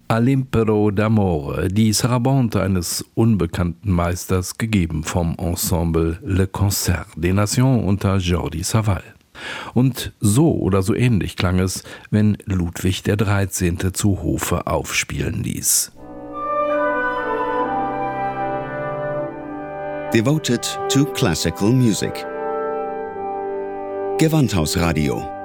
All'impero d'amore, die Sarabande eines unbekannten Meisters, gegeben vom Ensemble Le Concert des Nations unter Jordi Savall. Und so oder so ähnlich klang es, wenn Ludwig XIII. Zu Hofe aufspielen ließ. Devoted to classical music. Gewandhausradio